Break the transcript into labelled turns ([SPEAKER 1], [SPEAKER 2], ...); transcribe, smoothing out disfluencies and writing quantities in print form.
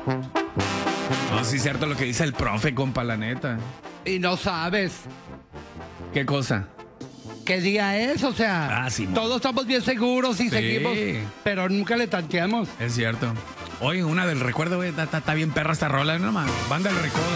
[SPEAKER 1] No, sí es cierto lo que dice el profe, compa, la neta.
[SPEAKER 2] Y no sabes
[SPEAKER 1] ¿Qué cosa?
[SPEAKER 2] qué día es, o sea,
[SPEAKER 1] Ah, sí,
[SPEAKER 2] todos estamos bien seguros y
[SPEAKER 1] Sí.
[SPEAKER 2] seguimos, pero nunca le tanteamos.
[SPEAKER 1] Es cierto. Oye, una del recuerdo, güey, está bien perra esta rola, no más. Banda del recodo.